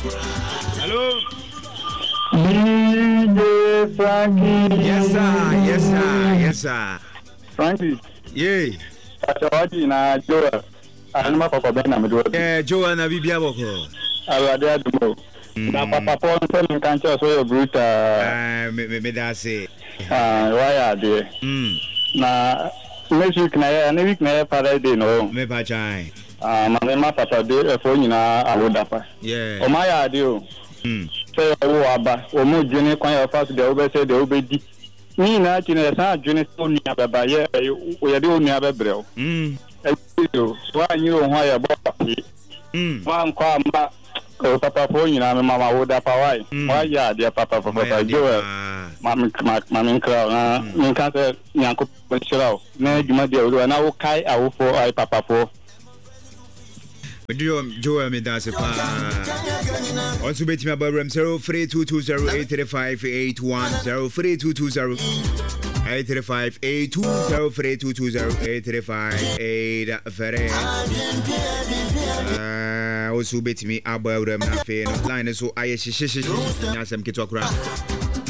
Hello. Frankie. Yes, sir. Frankie. Yay. Achawaji na Joel. Anima papa ben na medo. Joel na bibia boko. Awade adumo. Na papa Paul nsem kan che so bruta. Me da say. Why ade. Na next week na Friday no. Me pa chai. Ma papa de fo nyina awodafa. Yeah. O ma ya ade o. Say wo aba, o mo dwene kwan ya fast de obese de obedi. Ni na kine sa dwene so ni ababa ye o ye de onu abebreo. So anyi o ho ya bo. Wa nkwa ma o papa fo nyina me mama wodafa why. Why ya de papa Joel. Mami nkra na nka se nyanko penchirao. Na djuma de o na wo kai awofo ai papa fo. Joel me da se pa. Also bet me about 0322083581 0322083581 also bet me about na fe line so aye shishishi na sem kitokra